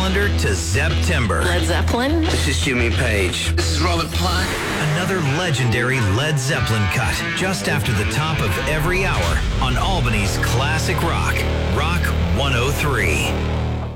calendar to September. Led Zeppelin. This is Jimmy Page. This is Robert Plant. Another legendary Led Zeppelin cut just after the top of every hour on Albany's classic rock, Rock 103.